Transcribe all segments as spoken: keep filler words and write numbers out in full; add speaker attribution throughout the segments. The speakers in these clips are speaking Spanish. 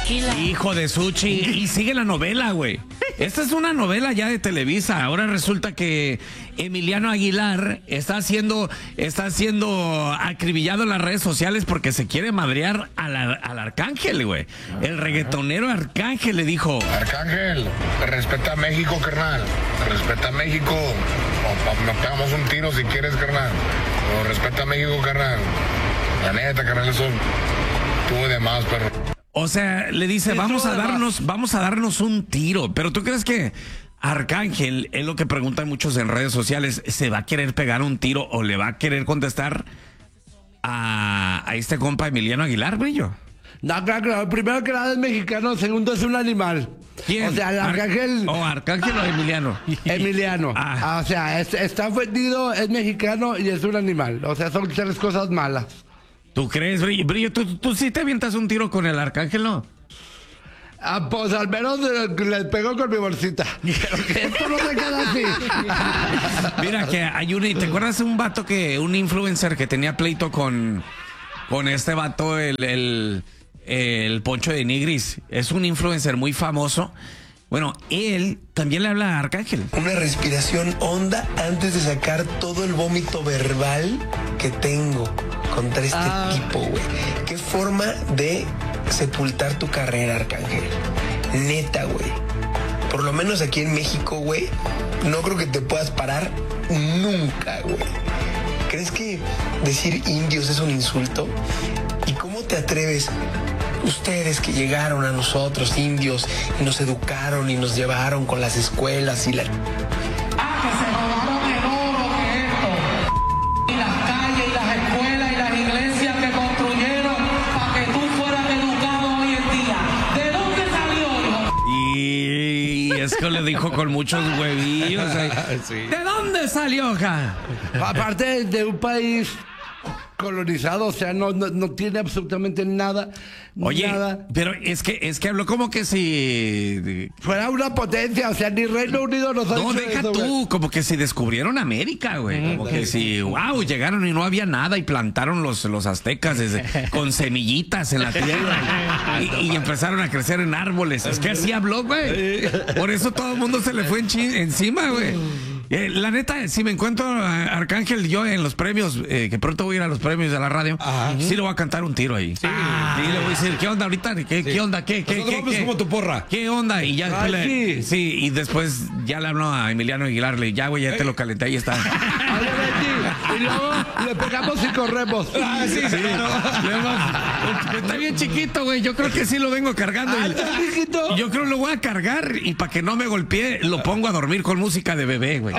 Speaker 1: Tequila.
Speaker 2: Hijo de Suchi. Y sigue la novela, güey. Esta es una novela ya de Televisa. Ahora resulta que Emiliano Aguilar está siendo, está siendo acribillado en las redes sociales porque se quiere madrear al, al Arcángel, güey. El reggaetonero Arcángel le dijo:
Speaker 3: Arcángel, respeta a México, carnal. Respeta a México. O, o, nos pegamos un tiro si quieres, carnal. O respeta a México, carnal. La neta, carnal, eso tuvo de más, perro.
Speaker 2: O sea, le dice,
Speaker 4: Sí,
Speaker 2: vamos a
Speaker 4: todo
Speaker 2: darnos,
Speaker 4: demás.
Speaker 2: vamos a darnos un tiro. Pero ¿tú crees que Arcángel, es lo que preguntan muchos en redes sociales, se va a querer pegar un tiro o le va a querer contestar a, a este compa Emiliano Aguilar, brillo?
Speaker 4: No, claro, claro. Primero que nada es mexicano, segundo es un animal.
Speaker 2: ¿Quién?
Speaker 4: O sea, el Arcángel...
Speaker 2: ¿O Arcángel o Emiliano?
Speaker 4: Emiliano.
Speaker 2: Ah.
Speaker 4: Ah, o sea, es- está ofendido, es mexicano y es un animal. O sea, son tres cosas malas.
Speaker 2: ¿Tú crees, Brillo? Brillo, ¿tú, tú sí te avientas un tiro con el Arcángel, ¿no?
Speaker 4: Ah, pues al menos eh, le pegó con mi bolsita. Pero que esto no se queda así.
Speaker 2: Mira que hay un... ¿Te acuerdas de un vato que... Un influencer que tenía pleito con... Con este vato, el... el el Poncho de Nigris? Es un influencer muy famoso. Bueno, él también le habla a Arcángel.
Speaker 5: Una respiración honda antes de sacar todo el vómito verbal que tengo contra este
Speaker 4: Ah.
Speaker 5: tipo, güey. Qué forma de sepultar tu carrera, Arcángel. Neta, güey. Por lo menos aquí en México, güey, no creo que te puedas parar nunca, güey. ¿Crees que decir indios es un insulto? ¿Y cómo te atreves? Ustedes que llegaron a nosotros, indios, y nos educaron y nos llevaron con las escuelas y la...
Speaker 6: Ah, que se robaron el oro que esto. Y las calles y las escuelas y las iglesias que construyeron para que tú fueras educado hoy en día. ¿De dónde salió, hijo?
Speaker 2: Y es que le dijo con muchos huevillos. ¿Eh? ¿De dónde salió, ja?
Speaker 4: Aparte de un país colonizado, o sea, no, no, no tiene absolutamente nada.
Speaker 2: Oye,
Speaker 4: nada.
Speaker 2: pero es que es que habló como que si...
Speaker 4: Fuera una potencia, o sea, ni Reino Unido nos ha
Speaker 2: No,
Speaker 4: hecho
Speaker 2: deja
Speaker 4: eso,
Speaker 2: tú,
Speaker 4: güey.
Speaker 2: como que si descubrieron América, güey. Como que si, wow, llegaron y no había nada y plantaron los, los aztecas desde, con semillitas en la tierra y, y empezaron a crecer en árboles. Es que así habló, güey. Por eso todo el mundo se le fue enchi- encima, güey. Eh, la neta, si me encuentro a Arcángel yo en los premios, eh, que pronto voy a ir a los premios de la radio, sí le voy a cantar un tiro ahí. Sí, le voy a decir, ¿qué onda ahorita? ¿Qué, qué onda? ¿Qué, qué,
Speaker 7: Nosotros
Speaker 2: qué,
Speaker 7: vamos
Speaker 2: qué?
Speaker 7: como tu porra.
Speaker 2: ¿Qué onda? Y ya después
Speaker 4: Ay,
Speaker 2: le-
Speaker 4: sí.
Speaker 2: sí, y después ya le habló a Emiliano Aguilar, le ya güey, ya te lo calenté, ahí está.
Speaker 4: Oye, Betty, y luego le pegamos y corremos.
Speaker 2: Ah, sí, sí. Le vamos- Está bien chiquito, güey. Yo creo que sí lo vengo cargando.
Speaker 4: Ah,
Speaker 2: Y-
Speaker 4: ¿está chiquito?
Speaker 2: y yo creo que lo voy a cargar y para que no me golpee, lo pongo a dormir con música de bebé, güey.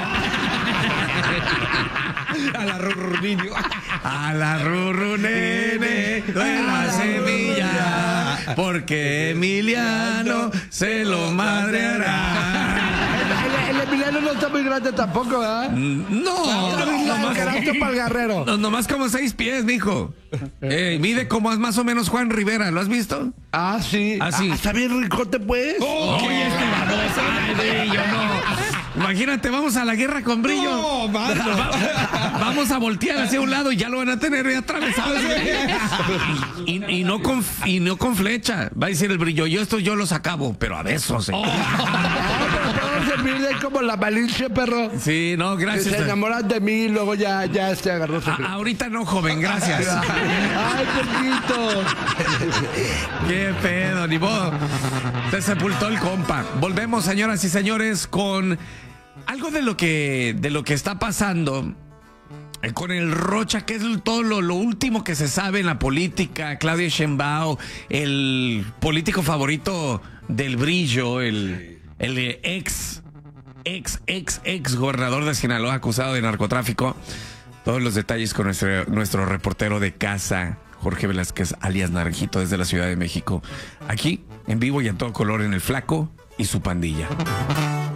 Speaker 7: A la Rurru niño.
Speaker 2: A la rurru nene de la semilla, porque Emiliano se lo madreará.
Speaker 4: El, el Emiliano no está muy grande tampoco, ¿verdad?
Speaker 2: No, nomás,
Speaker 4: para el guerrero.
Speaker 2: no, nomás como seis pies, mijo. Eh, mide como es más o menos Juan Rivera, ¿lo has visto?
Speaker 4: Ah, sí.
Speaker 2: Ah, sí.
Speaker 4: Ah, está bien ricote, pues.
Speaker 2: Oye, este baboso, ay, Brillo, no. Imagínate, vamos a la guerra con Brillo.
Speaker 7: No, mano.
Speaker 2: Va- Vamos a voltear hacia un lado y ya lo van a tener atravesado. Y, y no con, y no con flecha. Va a decir el Brillo, yo esto yo los acabo, pero a besos. eh.
Speaker 4: Vamos a servir de como la malicia, perro.
Speaker 2: Sí, no,
Speaker 4: Que
Speaker 2: gracias.
Speaker 4: se enamoran de mí y luego ya, ya este agarró su...
Speaker 2: A- ahorita no, joven, gracias.
Speaker 4: Ay, poquito.
Speaker 2: Qué pedo, ni modo. Se sepultó el compa. Volvemos, señoras y señores, con algo de lo que, de lo que está pasando eh, con el Rocha, que es todo lo, lo último que se sabe en la política. Claudia Sheinbaum, el político favorito del Brillo, el, el ex, ex, ex, ex gobernador de Sinaloa acusado de narcotráfico. Todos los detalles con nuestro, nuestro reportero de casa, Jorge Velázquez, alias Naranjito, desde la Ciudad de México. Aquí, en vivo y a todo color, en El Flaco y su pandilla.